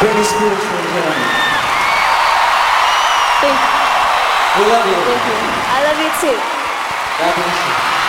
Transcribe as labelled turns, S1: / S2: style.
S1: Britney Spears for Jeremy.
S2: Thank you.
S1: We love you.
S2: Thank you. I love you too.
S1: God bless you.